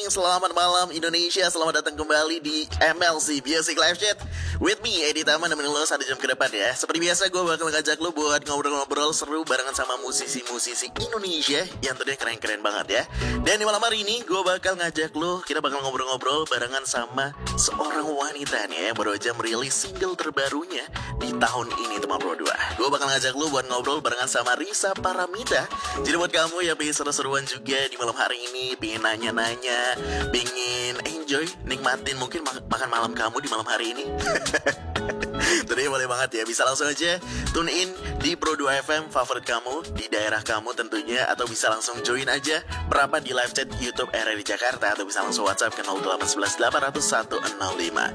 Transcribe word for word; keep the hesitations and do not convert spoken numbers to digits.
morning, selamat malam Indonesia. Selamat datang kembali di M L C Music Live Chat with me, Edi Taman, nemenin lo satu jam ke depan ya. Seperti biasa gue bakal ngajak lo buat ngobrol-ngobrol seru barengan sama musisi-musisi Indonesia yang tentunya keren-keren banget ya. Dan di malam hari ini gue bakal ngajak lo, kita bakal ngobrol-ngobrol barengan sama seorang wanita nih ya, baru aja merilis single terbarunya di tahun ini teman Pro dua. Gue bakal ngajak lo buat ngobrol barengan sama Risa Paramita. Jadi buat kamu yang pengen seru-seruan juga di malam hari ini, pengen nanya-nanya, pengen enjoy, nikmatin mungkin mak- makan malam kamu di malam hari ini. Tentunya boleh banget ya, bisa langsung aja tune in di Pro dua F M favorit kamu di daerah kamu tentunya, atau bisa langsung join aja merapat di live chat YouTube R R I Jakarta, atau bisa langsung WhatsApp ke nol delapan satu satu delapan nol satu nol lima.